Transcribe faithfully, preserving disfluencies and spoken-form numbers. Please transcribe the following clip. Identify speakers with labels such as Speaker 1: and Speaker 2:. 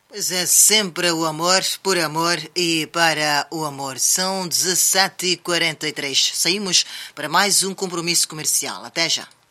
Speaker 1: Pois é, sempre o amor, por amor e para o amor. São dezassete e quarenta e três. Saímos para mais um compromisso comercial. Até já.